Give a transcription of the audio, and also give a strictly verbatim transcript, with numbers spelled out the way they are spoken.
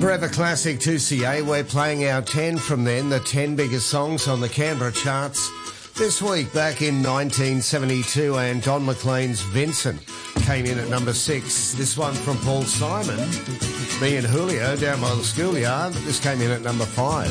Forever Classic two C A. We're playing our ten from then, the ten biggest songs on the Canberra charts. This week, back in nineteen seventy-two, and Don McLean's Vincent came in at number six. This one from Paul Simon, Me and Julio, Down by the Schoolyard. This came in at number five.